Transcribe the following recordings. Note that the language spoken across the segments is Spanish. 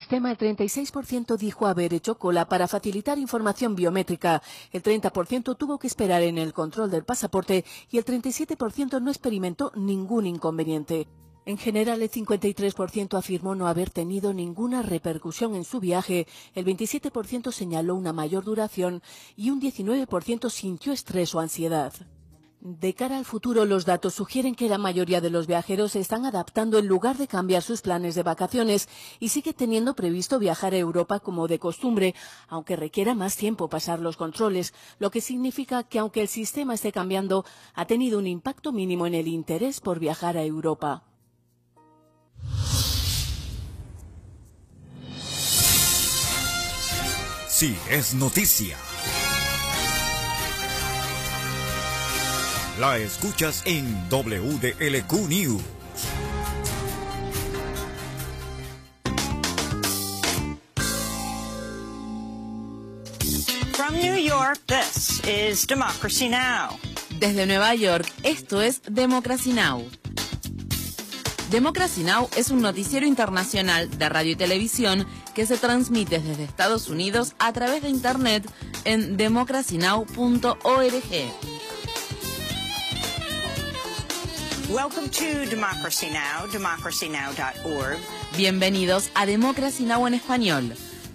sistema, el 36% dijo haber hecho cola para facilitar información biométrica, el 30% tuvo que esperar en el control del pasaporte y el 37% no experimentó ningún inconveniente. En general, el 53% afirmó no haber tenido ninguna repercusión en su viaje, el 27% señaló una mayor duración y un 19% sintió estrés o ansiedad. De cara al futuro, los datos sugieren que la mayoría de los viajeros se están adaptando en lugar de cambiar sus planes de vacaciones y sigue teniendo previsto viajar a Europa como de costumbre, aunque requiera más tiempo pasar los controles, lo que significa que aunque el sistema esté cambiando, ha tenido un impacto mínimo en el interés por viajar a Europa. Sí, es noticia. La escuchas en WDLQ News. From New York, this is Democracy Now! Desde Nueva York, esto es Democracy Now! Democracy Now! Es un noticiero internacional de radio y televisión que se transmite desde Estados Unidos a través de Internet en democracynow.org. Welcome to Democracy Now!, democracynow.org. Bienvenidos a Democracy Now! En español,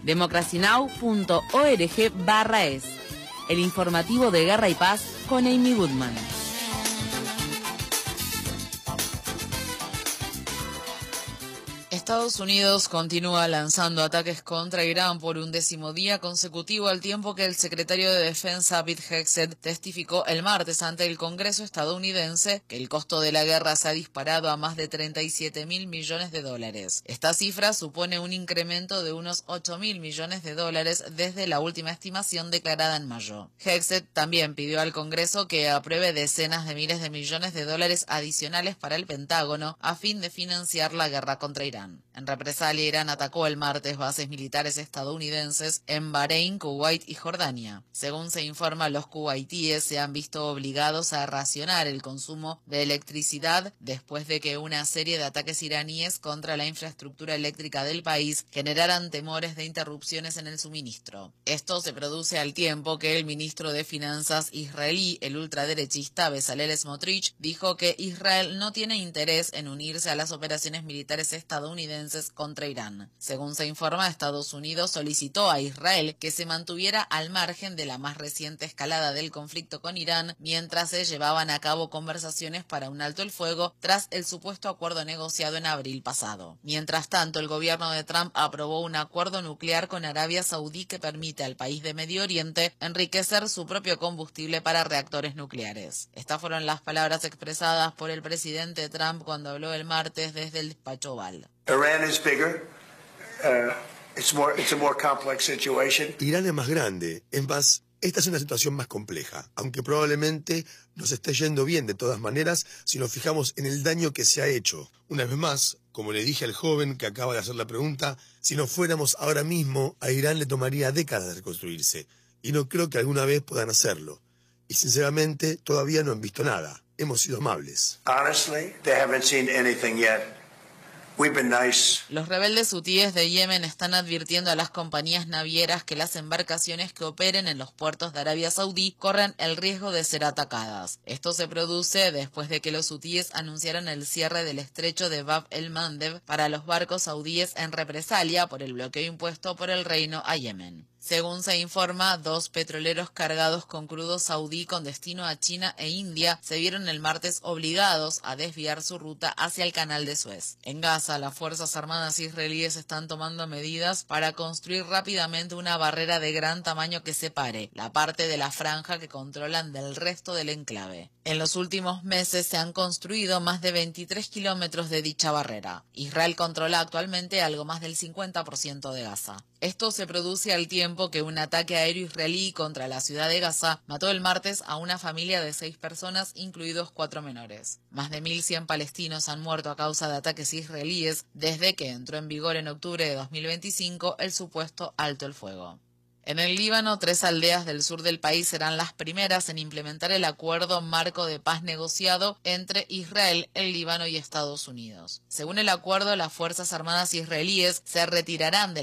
democracynow.org/es. El informativo de Guerra y Paz con Amy Goodman. Estados Unidos continúa lanzando ataques contra Irán por un 10º día consecutivo, al tiempo que el secretario de Defensa Pete Hegseth testificó el martes ante el Congreso estadounidense que el costo de la guerra se ha disparado a más de 37.000 millones de dólares. Esta cifra supone un incremento de unos 8.000 millones de dólares desde la última estimación declarada en mayo. Hegseth también pidió al Congreso que apruebe decenas de miles de millones de dólares adicionales para el Pentágono a fin de financiar la guerra contra Irán. En represalia, Irán atacó el martes bases militares estadounidenses en Bahrein, Kuwait y Jordania. Según se informa, los kuwaitíes se han visto obligados a racionar el consumo de electricidad después de que una serie de ataques iraníes contra la infraestructura eléctrica del país generaran temores de interrupciones en el suministro. Esto se produce al tiempo que el ministro de Finanzas israelí, el ultraderechista Bezalel Smotrich, dijo que Israel no tiene interés en unirse a las operaciones militares estadounidenses contra Irán. Según se informa, Estados Unidos solicitó a Israel que se mantuviera al margen de la más reciente escalada del conflicto con Irán mientras se llevaban a cabo conversaciones para un alto el fuego tras el supuesto acuerdo negociado en abril pasado. Mientras tanto, el gobierno de Trump aprobó un acuerdo nuclear con Arabia Saudí que permite al país de Medio Oriente enriquecer su propio combustible para reactores nucleares. Estas fueron las palabras expresadas por el presidente Trump cuando habló el martes desde el despacho Oval. Irán es más grande, es más, esta es una situación más compleja, aunque probablemente nos esté yendo bien de todas maneras si nos fijamos en el daño que se ha hecho. Una vez más, como le dije al joven que acaba de hacer la pregunta, si nos fuéramos ahora mismo, a Irán le tomaría décadas de reconstruirse, y no creo que alguna vez puedan hacerlo. Y sinceramente, todavía no han visto nada. Hemos sido amables. Honestly, they haven't seen anything yet. We've been nice. Los rebeldes hutíes de Yemen están advirtiendo a las compañías navieras que las embarcaciones que operen en los puertos de Arabia Saudí corren el riesgo de ser atacadas. Esto se produce después de que los hutíes anunciaron el cierre del estrecho de Bab el-Mandeb para los barcos saudíes en represalia por el bloqueo impuesto por el reino a Yemen. Según se informa, 2 petroleros cargados con crudo saudí con destino a China e India se vieron el martes obligados a desviar su ruta hacia el canal de Suez. En Gaza, las Fuerzas Armadas israelíes están tomando medidas para construir rápidamente una barrera de gran tamaño que separe la parte de la franja que controlan del resto del enclave. En los últimos meses se han construido más de 23 kilómetros de dicha barrera. Israel controla actualmente algo más del 50% de Gaza. Esto se produce al tiempo que un ataque aéreo israelí contra la ciudad de Gaza mató el martes a una familia de 6 personas, incluidos 4 menores. Más de 1.100 palestinos han muerto a causa de ataques israelíes desde que entró en vigor en octubre de 2025 el supuesto alto el fuego. En el Líbano, 3 aldeas del sur del país serán las primeras en implementar el acuerdo marco de paz negociado entre Israel, el Líbano y Estados Unidos. Según el acuerdo, las Fuerzas Armadas israelíes se retirarán de